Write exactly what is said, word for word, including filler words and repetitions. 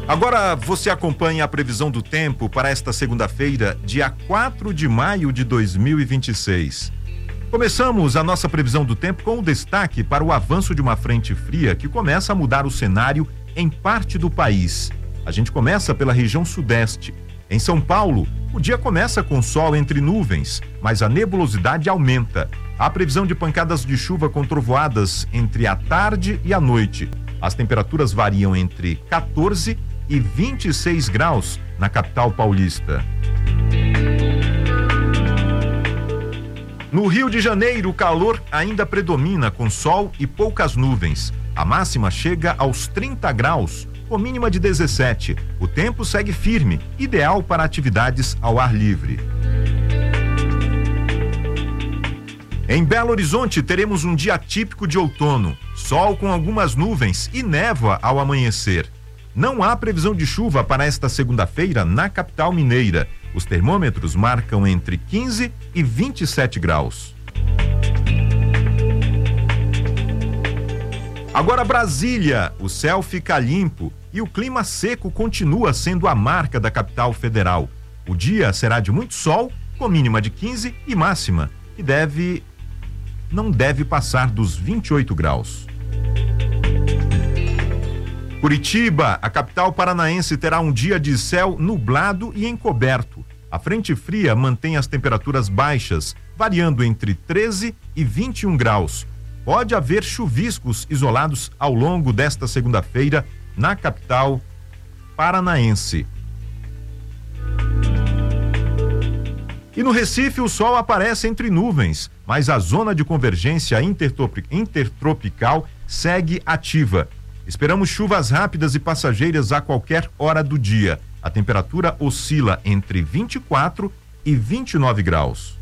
Agora você acompanha a previsão do tempo para esta segunda-feira, dia quatro de maio de dois mil e vinte e seis. Começamos a nossa previsão do tempo com o destaque para o avanço de uma frente fria que começa a mudar o cenário em parte do país. A gente começa pela região sudeste. Em São Paulo, o dia começa com sol entre nuvens, mas a nebulosidade aumenta. Há previsão de pancadas de chuva com trovoadas entre a tarde e a noite. As temperaturas variam entre quatorze e vinte e seis graus na capital paulista. No Rio de Janeiro, o calor ainda predomina com sol e poucas nuvens. A máxima chega aos trinta graus, com mínima de dezessete. O tempo segue firme, ideal para atividades ao ar livre. Em Belo Horizonte, teremos um dia típico de outono. Sol com algumas nuvens e névoa ao amanhecer. Não há previsão de chuva para esta segunda-feira na capital mineira. Os termômetros marcam entre quinze e vinte e sete graus. Agora Brasília, o céu fica limpo e o clima seco continua sendo a marca da capital federal. O dia será de muito sol, com mínima de quinze e máxima, que deve não deve passar dos vinte e oito graus. Curitiba, a capital paranaense, terá um dia de céu nublado e encoberto. A frente fria mantém as temperaturas baixas, variando entre treze e vinte e um graus. Pode haver chuviscos isolados ao longo desta segunda-feira na capital paranaense. E no Recife o sol aparece entre nuvens, mas a zona de convergência intertropical segue ativa. Esperamos chuvas rápidas e passageiras a qualquer hora do dia. A temperatura oscila entre vinte e quatro e vinte e nove graus.